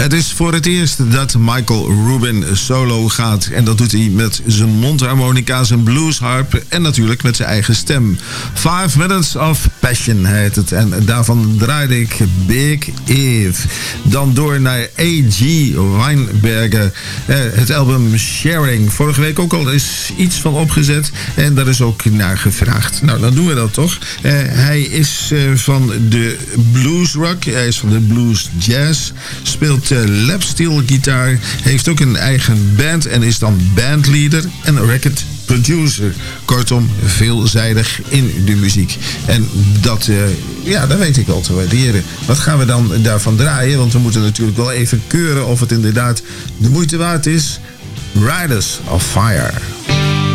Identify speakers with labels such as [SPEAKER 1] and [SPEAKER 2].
[SPEAKER 1] Het is voor het eerst dat Michael Rubin solo gaat. En dat doet hij met zijn mondharmonica, zijn bluesharp en natuurlijk met zijn eigen stem. 5 Minutes of Passion heet het. En daarvan draaide ik Big Eve. Dan door naar A.G. Weinberger. Het album Sharing. Vorige week ook al is iets van opgezet. En daar is ook naar gevraagd. Nou, dan doen we dat toch. Hij is van de blues rock. Hij is van de blues jazz. Speelt lapsteel gitaar. Heeft ook een eigen band. En is dan bandleader en record producer. Kortom, veelzijdig in de muziek. En dat weet ik al te waarderen. Wat gaan we dan daarvan draaien? Want we moeten natuurlijk wel even keuren of het inderdaad de moeite waard is. Riders of Fire.